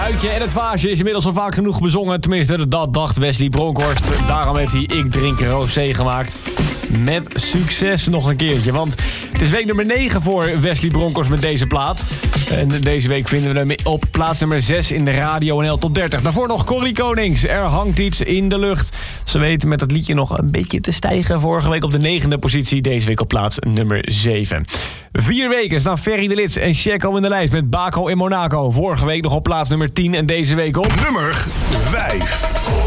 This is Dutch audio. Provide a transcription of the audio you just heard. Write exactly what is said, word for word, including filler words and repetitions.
Buitje en het vaasje is inmiddels al vaak genoeg bezongen. Tenminste, dat dacht Wesley Bronkhorst. Daarom heeft hij Ik Drink Rosé gemaakt. Met succes nog een keertje. Want het is week nummer negen voor Wesley Bronkhorst met deze plaat. En deze week vinden we hem op plaats nummer zes in de radio en L Top dertig. Daarvoor nog Corrie Konings. Er hangt iets in de lucht. Ze weten met het liedje nog een beetje te stijgen. Vorige week op de negende positie. Deze week op plaats nummer zeven. Vier weken staan Ferry de Lits en Checo in de lijst met Baco in Monaco. Vorige week nog op plaats nummer tien en deze week op nummer vijf.